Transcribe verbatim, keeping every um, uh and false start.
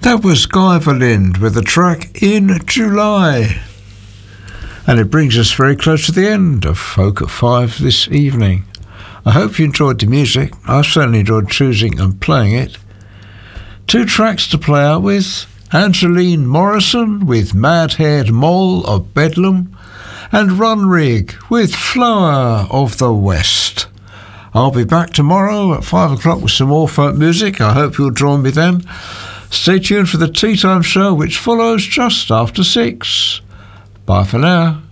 That was Guy Verlind with the track In July. And it brings us very close to the end of Folk at Five this evening. I hope you enjoyed the music. I certainly enjoyed choosing and playing it. Two tracks to play out with. Angeline Morrison with Mad-Haired Mole of Bedlam and Runrig with Flower of the West. I'll be back tomorrow at five o'clock with some more folk music. I hope you'll join me then. Stay tuned for the Tea Time Show, which follows just after six. Bye for now.